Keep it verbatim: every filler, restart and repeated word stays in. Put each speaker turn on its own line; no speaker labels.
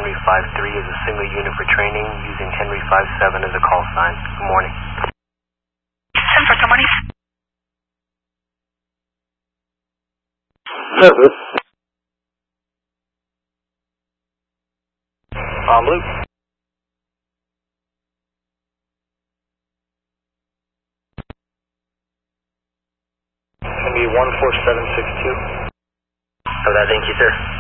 Henry five three as a single unit for training using Henry five seven as a call sign. Good morning.
Central, good morning.
Service.
Um, Luke.
Can be one four seven six two.
Oh, that, thank you, sir.